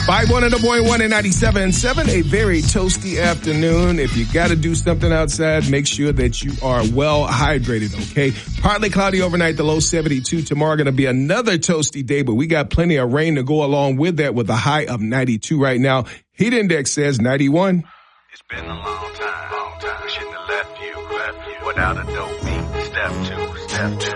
101.1 and 97.7, a very toasty afternoon. If you got to do something outside, make sure that you are well hydrated, okay? Partly cloudy overnight, the low 72. Tomorrow going to be another toasty day, but we got plenty of rain to go along with that with a high of 92 right now. Heat index says 91. It's been a long time. Shouldn't have left you without a dope beat. Step two.